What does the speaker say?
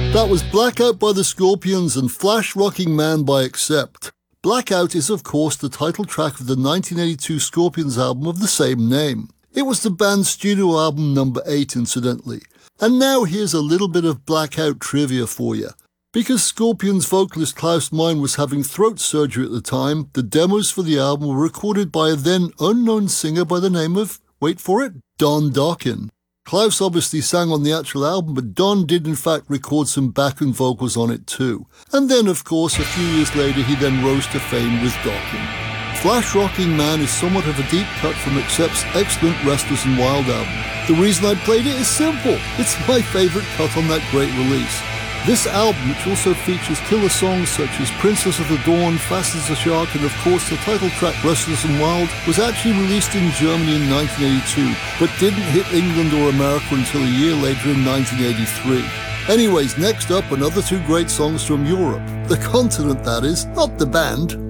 That was Blackout by the Scorpions and Flash Rocking Man by Accept. Blackout is of course the title track of the 1982 Scorpions album of the same name. It was the band's studio album number 8 incidentally. And now here's a little bit of Blackout trivia for you. Because Scorpions vocalist Klaus Meine was having throat surgery at the time, the demos for the album were recorded by a then unknown singer by the name of, wait for it, Don Dokken. Klaus obviously sang on the actual album, but Don did in fact record some backing vocals on it too. And then, of course, a few years later he then rose to fame with Dokken. Flash Rocking Man is somewhat of a deep cut from Accept's excellent Restless and Wild album. The reason I played it is simple. It's my favourite cut on that great release. This album, which also features killer songs such as Princess of the Dawn, Fast as a Shark, and of course the title track Restless and Wild, was actually released in Germany in 1982, but didn't hit England or America until a year later in 1983. Anyways, next up, another 2 great songs from Europe. The continent, that is, not the band.